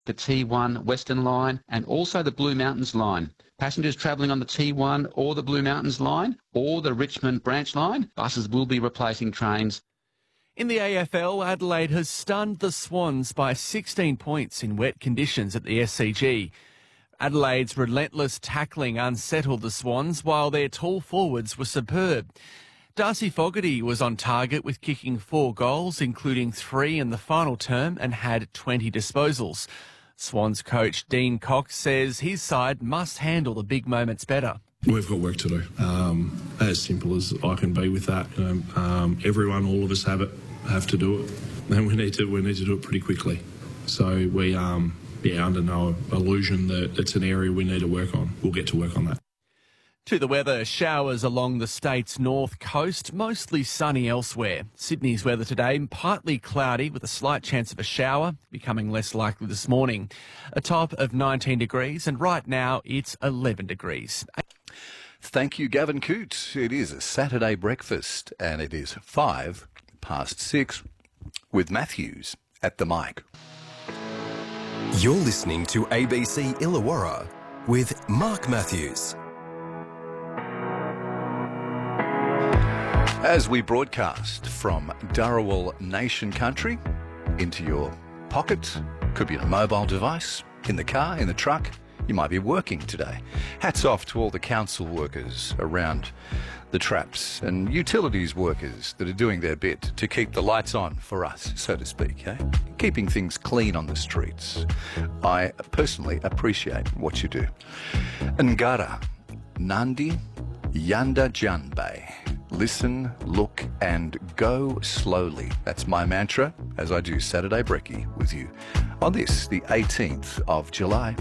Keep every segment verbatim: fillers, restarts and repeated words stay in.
the T one Western Line and also the Blue Mountains Line. Passengers travelling on the T one or the Blue Mountains Line or the Richmond Branch Line, buses will be replacing trains. In the A F L, Adelaide has stunned the Swans by sixteen points in wet conditions at the S C G. Adelaide's relentless tackling unsettled the Swans, while their tall forwards were superb. Darcy Fogarty was on target with kicking four goals, including three in the final term, and had twenty disposals. Swans coach Dean Cox says his side must handle the big moments better. We've got work to do. Um, as simple as I can be with that. You know, um, everyone, all of us have it, have to do it, and we need to we need to do it pretty quickly. So we, um, yeah, under no illusion that it's an area we need to work on. We'll get to work on that. To the weather, showers along the state's north coast, mostly sunny elsewhere. Sydney's weather today, partly cloudy with a slight chance of a shower, becoming less likely this morning. A top of nineteen degrees, and right now it's eleven degrees. Thank you, Gavin Coote. It is a Saturday breakfast, and it is five past six with Matthews at the mic. You're listening to A B C Illawarra with Mark Matthews. As we broadcast from Dharawal Nation Country into your pocket, could be on a mobile device, in the car, in the truck, you might be working today. Hats off to all the council workers around the traps and utilities workers that are doing their bit to keep the lights on for us, so to speak, eh? Keeping things clean on the streets. I personally appreciate what you do. Ngara, Nandi, Yanda Janbei. Listen, look, and go slowly. That's my mantra as I do Saturday Brekkie with you on this, the eighteenth of July.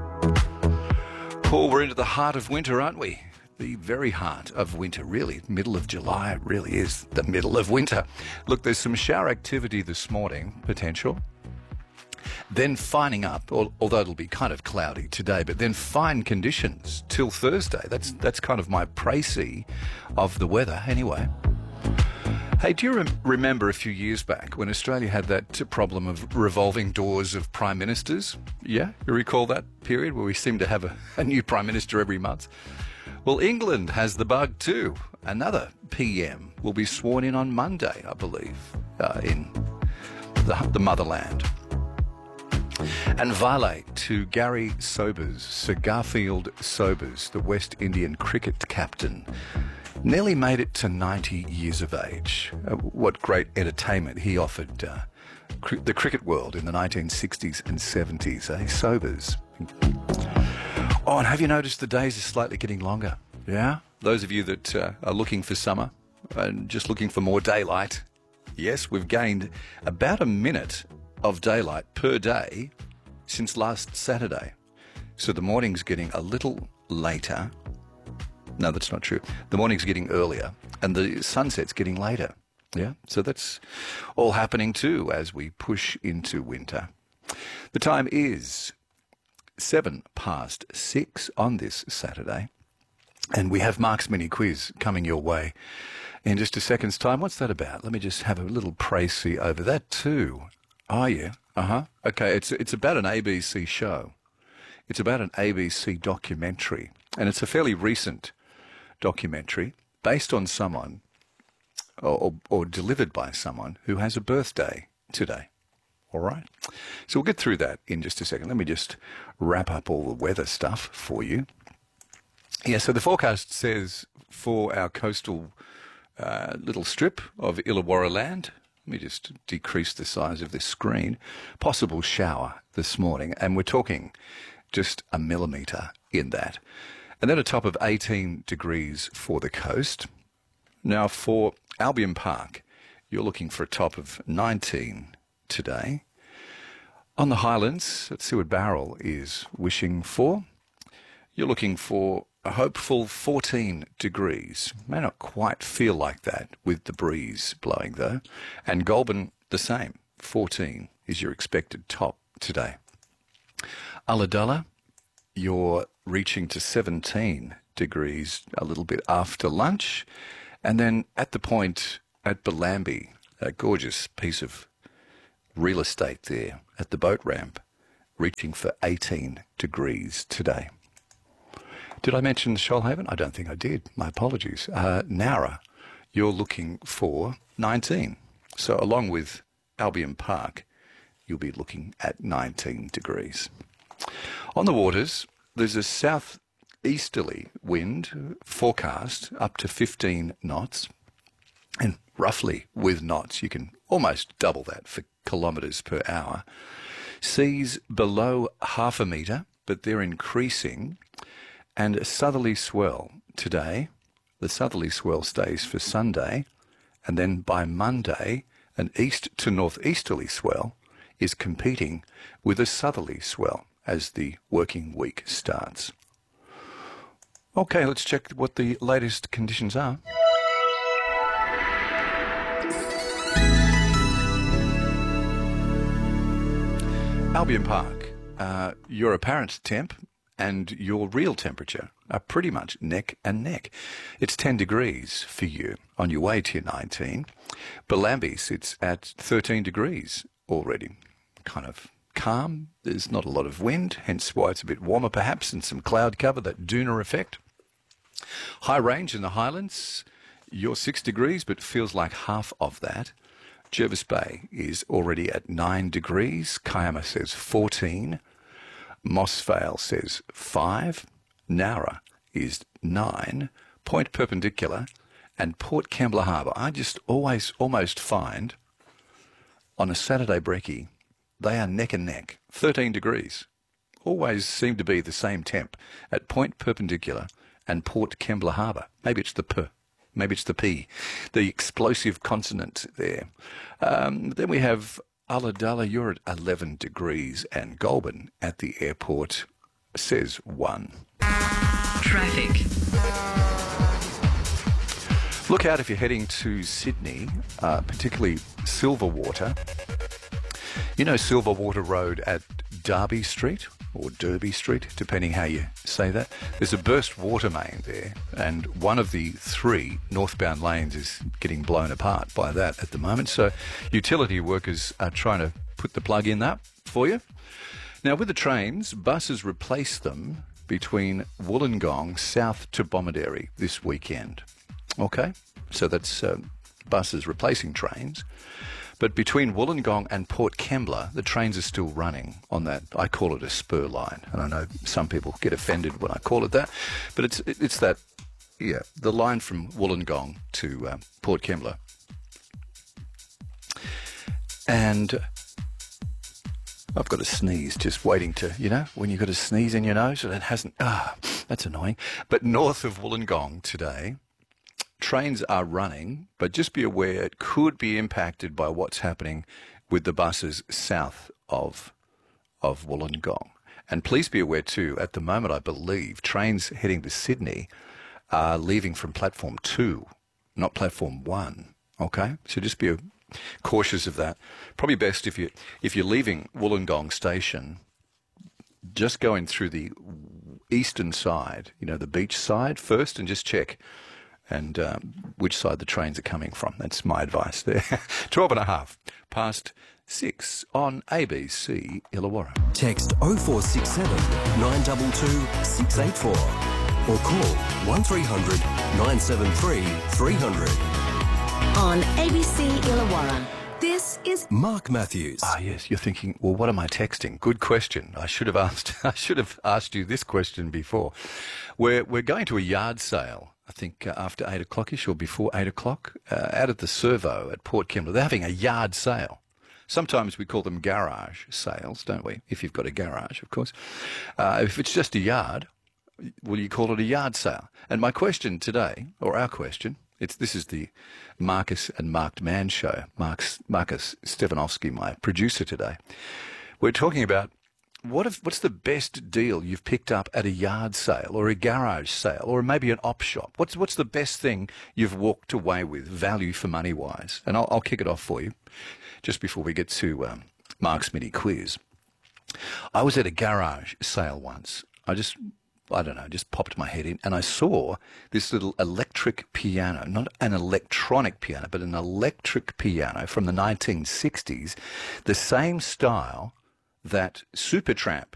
Paul, we're into the heart of winter, aren't we? The very heart of winter, really. Middle of July really is the middle of winter. Look, there's some shower activity this morning, potential. Then fining up, although it'll be kind of cloudy today, but then fine conditions till Thursday. That's that's kind of my précis of the weather anyway. Hey, do you rem- remember a few years back when Australia had that problem of revolving doors of prime ministers? Yeah, you recall that period where we seemed to have a, a new prime minister every month? Well, England has the bug too. Another P M will be sworn in on Monday, I believe, uh, in the, the motherland. And Vale to Gary Sobers, Sir Garfield Sobers, the West Indian cricket captain, nearly made it to ninety years of age. Uh, what great entertainment he offered uh, cr- the cricket world in the nineteen sixties and seventies, eh? Sobers. Oh, and have you noticed the days are slightly getting longer? Yeah? Those of you that uh, are looking for summer and just looking for more daylight, yes, we've gained about a minute of daylight per day since last Saturday. So the morning's getting a little later. No, that's not true. The morning's getting earlier and the sunset's getting later. Yeah, so that's all happening too as we push into winter. The time is seven past six on this Saturday, and we have Mark's mini quiz coming your way in just a second's time. What's that about? Let me just have a little précis over that too. Are you? Uh-huh. Okay, it's it's about an A B C show. It's about an A B C documentary, and it's a fairly recent documentary based on someone or, or, or delivered by someone who has a birthday today. All right? So we'll get through that in just a second. Let me just wrap up all the weather stuff for you. Yeah, so the forecast says for our coastal uh, little strip of Illawarra land, let me just decrease the size of this screen, possible shower this morning, and we're talking just a millimetre in that. And then a top of eighteen degrees for the coast. Now for Albion Park, you're looking for a top of nineteen today. On the Highlands, at Seward Barrel is wishing for, you're looking for a hopeful fourteen degrees. May not quite feel like that with the breeze blowing though. And Goulburn, the same. fourteen is your expected top today. Ulladulla, you're reaching to seventeen degrees a little bit after lunch. And then at the point at Bellambi, a gorgeous piece of real estate there at the boat ramp, reaching for eighteen degrees today. Did I mention Shoalhaven? I don't think I did. My apologies. Uh, Nowra, you're looking for nineteen. So along with Albion Park, you'll be looking at nineteen degrees. On the waters, there's a southeasterly wind forecast up to fifteen knots. And roughly with knots, you can almost double that for kilometres per hour. Seas below half a metre, but they're increasing. And a southerly swell today. The southerly swell stays for Sunday. And then by Monday, an east to northeasterly swell is competing with a southerly swell as the working week starts. Okay, let's check what the latest conditions are. Albion Park, uh, your apparent temp and your real temperature are pretty much neck and neck. It's ten degrees for you on your way to your nineteen. Bellambi, it's at thirteen degrees already. Kind of calm. There's not a lot of wind, hence why it's a bit warmer perhaps, and some cloud cover, that Duna effect. High range in the Highlands, you're six degrees, but feels like half of that. Jervis Bay is already at nine degrees. Kiama says fourteen. Moss Vale says five. Nowra is nine. Point Perpendicular and Port Kembla Harbour. I just always almost find on a Saturday brekkie, they are neck and neck. thirteen degrees. Always seem to be the same temp at Point Perpendicular and Port Kembla Harbour. Maybe it's the P. Maybe it's the P, the explosive consonant there. Um, then we have Ulladulla, you're at eleven degrees, and Goulburn at the airport says one. Traffic. Look out if you're heading to Sydney, uh, particularly Silverwater. You know Silverwater Road at Derby Street, or Derby Street, depending how you say that. There's a burst water main there, and one of the three northbound lanes is getting blown apart by that at the moment. So utility workers are trying to put the plug in that for you. Now, with the trains, buses replace them between Wollongong south to Bomaderry this weekend. Okay? So that's uh, buses replacing trains. But between Wollongong and Port Kembla, the trains are still running on that. I call it a spur line, and I know some people get offended when I call it that, but it's it's that, yeah, the line from Wollongong to uh, Port Kembla. And I've got a sneeze, just waiting to, you know, when you've got a sneeze in your nose and it hasn't, ah, that's annoying. But north of Wollongong today, trains are running, but just be aware it could be impacted by what's happening with the buses south of of Wollongong. And please be aware too, at the moment I believe trains heading to Sydney are leaving from platform two, not platform one. Okay? So just be cautious of that. Probably best if you if you're leaving Wollongong station, just going through the eastern side, you know, the beach side first, and just check and um, which side the trains are coming from. That's my advice there. twelve and a half past six on A B C Illawarra. Text oh four six seven, nine two two, six eight four or call one three hundred, nine seven three, three hundred. On A B C Illawarra, this is Mark Matthews. Ah, yes. You're thinking, well, what am I texting? Good question. I should have asked. I should have asked you this question before. We're we're going to a yard sale, I think uh, after eight o'clock-ish or before eight o'clock, uh, out at the Servo at Port Kembla. They're having a yard sale. Sometimes we call them garage sales, don't we? If you've got a garage, of course. Uh, if it's just a yard, will you call it a yard sale? And my question today, or our question, it's this is the Marcus and Marked Man show. Mark's, Marcus Stefanovsky, my producer today. We're talking about What if, what's the best deal you've picked up at a yard sale or a garage sale or maybe an op shop? What's what's the best thing you've walked away with, value for money wise? And I'll, I'll kick it off for you just before we get to um, Mark's mini quiz. I was at a garage sale once. I just, I don't know, just popped my head in and I saw this little electric piano, not an electronic piano, but an electric piano from the nineteen sixties, the same style that Supertramp